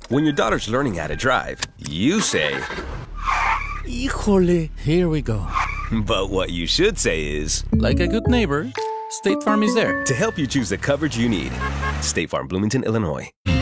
When your daughter's learning how to drive, you say, Híjole. Here we go. but what you should say is, Like a good neighbor, State Farm is there. to help you choose the coverage you need. State Farm, Bloomington, Illinois.